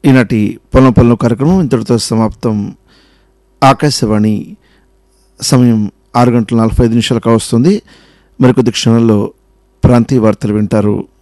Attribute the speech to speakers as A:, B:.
A: ఈనాటి పొలం పొలం కార్యక్రమం ఇంతటితో సమాప్తం. ఆకాశవాణి సమయం 6:45 కావస్తుంది. మరికొద్ది క్షణాల్లో ప్రాంతీయ వార్తలు వింటారు.